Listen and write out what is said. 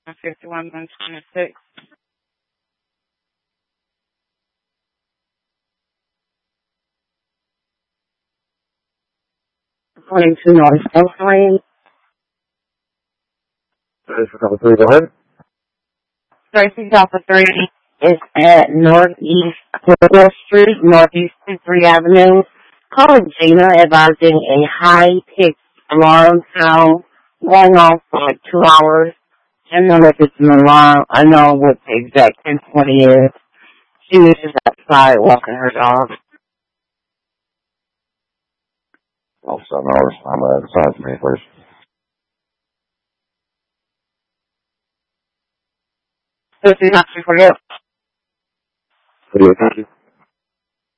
51-126. 22 North South Lane. Thanks for coming through. Go ahead. Tracy's Alpha 3 is at Northeast Clipper Street, Northeast 3 Avenue. Calling Gina advising a high-pitched alarm sound going off for like 2 hours. I don't know if it's an alarm. I know what the exact 1020 is. She was just outside walking her dog. Oh, 7 hours. I'm aside from me, please. So she's not for you. Thank you.